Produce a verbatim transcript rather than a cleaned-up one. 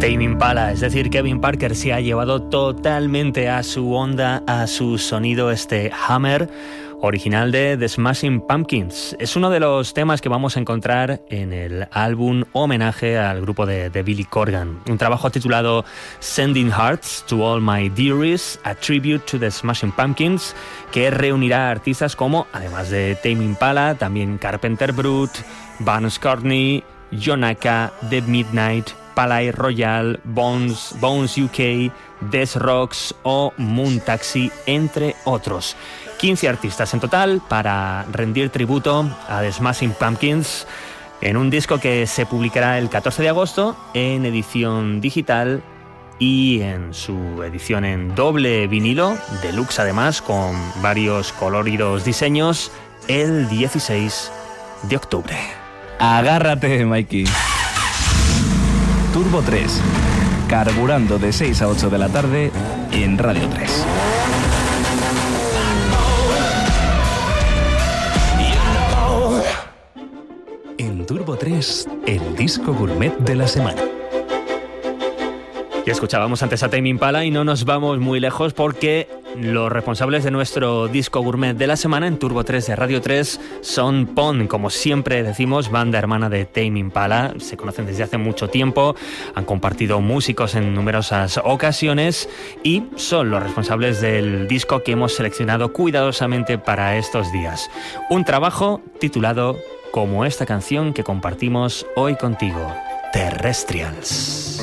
Tame Impala, es decir, Kevin Parker se ha llevado totalmente a su onda, a su sonido este Hammer, original de The Smashing Pumpkins. Es uno de los temas que vamos a encontrar en el álbum homenaje al grupo de, de Billy Corgan. Un trabajo titulado Sending Hearts to All My Dearies, a tribute to The Smashing Pumpkins, que reunirá artistas como, además de Tame Impala, también Carpenter Brut, Vance Courtney, Jonaka, The Midnight, Palais Royal, Bones, Bones U K, Death Rocks o Moon Taxi, entre otros. quince artistas en total para rendir tributo a The Smashing Pumpkins en un disco que se publicará el catorce de agosto en edición digital y en su edición en doble vinilo, deluxe además, con varios coloridos diseños, el dieciséis de octubre. Agárrate, Mikey. Turbo tres, carburando de seis a ocho de la tarde en Radio tres. En Turbo tres, el disco gourmet de la semana. Y escuchábamos antes a Tame Impala y no nos vamos muy lejos porque los responsables de nuestro disco gourmet de la semana en Turbo tres de Radio tres son Pond, como siempre decimos, banda hermana de Tame Impala. Se conocen desde hace mucho tiempo, han compartido músicos en numerosas ocasiones y son los responsables del disco que hemos seleccionado cuidadosamente para estos días. Un trabajo titulado como esta canción que compartimos hoy contigo, Terrestrials.